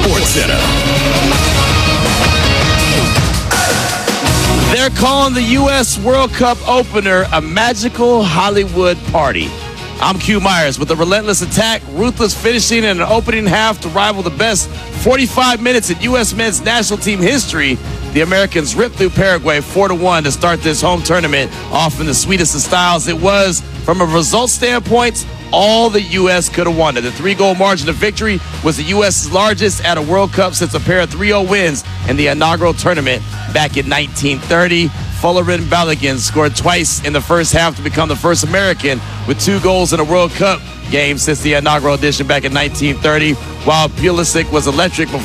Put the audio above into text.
Sports Center. They're calling the U.S. World Cup opener a magical Hollywood party. I'm Q Myers with a relentless attack, ruthless finishing, and an opening half to rival the best 45 minutes in U.S. men's national team history. The Americans ripped through Paraguay 4-1 to start this home tournament off in the sweetest of styles. It was, from a result standpoint, all the U.S. could have wanted. The 3-goal margin of victory was the U.S.'s largest at a World Cup since a pair of 3-0 wins in the inaugural tournament back in 1930. Fullerton Balogun scored twice in the first half to become the first American with 2 goals in a World Cup game since the inaugural edition back in 1930, while Pulisic was electric before